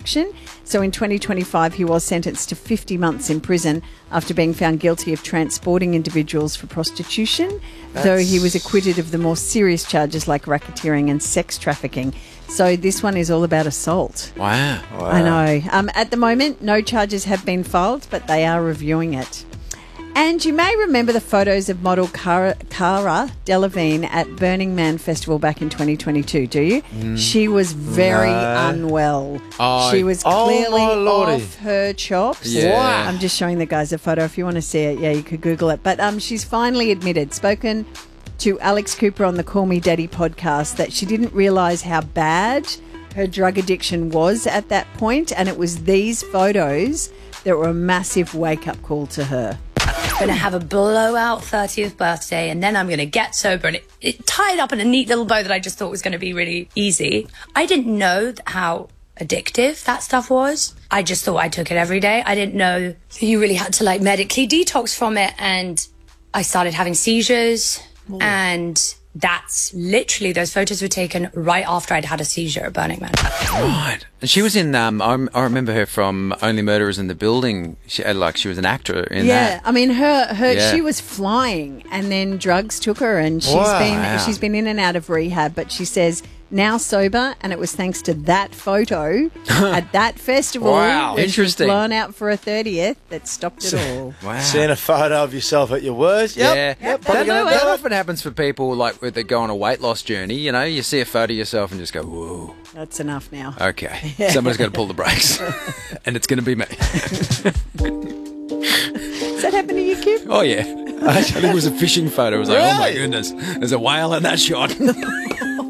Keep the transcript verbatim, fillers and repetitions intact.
protection. So in twenty twenty-five, he was sentenced to fifty months in prison after being found guilty of transporting individuals for prostitution, That's... though he was acquitted of the more serious charges like racketeering and sex trafficking. So this one is all about assault. Wow. wow. I know. Um, at the moment, no charges have been filed, but they are reviewing it. And you may remember the photos of model Cara, Cara Delevingne at Burning Man Festival back in twenty twenty-two, do you? Mm. She was very no. unwell. Oh, she was clearly oh off her chops. Yeah. Wow. I'm just showing the guys a photo. If you want to see it, yeah, you could Google it. But um, she's finally admitted, spoken to Alex Cooper on the Call Me Daddy podcast, that she didn't realise how bad her drug addiction was at that point, and it was these photos that were a massive wake-up call to her. I'm going to have a blowout thirtieth birthday, and then I'm going to get sober. And it, it tied up in a neat little bow that I just thought was going to be really easy. I didn't know how addictive that stuff was. I just thought I took it every day. I didn't know you really had to like medically detox from it. And I started having seizures. Ooh. And that's literally, those photos were taken right after I'd had a seizure at Burning Man. Right. And she was in, um, I, I remember her from Only Murderers in the Building. She, like, she was an actor in yeah, that. Yeah, I mean, her, her yeah. she was flying, and then drugs took her, and she's wow. been Wow. she's been in and out of rehab, but she says now sober, and it was thanks to that photo at that festival. Wow, where she was interesting. blown out for a thirtieth that stopped it all. Wow. Seeing a photo of yourself at your worst. Yep. Yeah, Yep, that, probably that, gonna that do it. often happens for people like when they go on a weight loss journey. You know, you see a photo of yourself and just go, "Whoa, That's enough now. okay, someone's going to pull the brakes, and it's going to be me." Does that happen to you, Kim? Oh yeah, I think it was a fishing photo. I was like, "Oh my Really? goodness, there's a whale in that shot."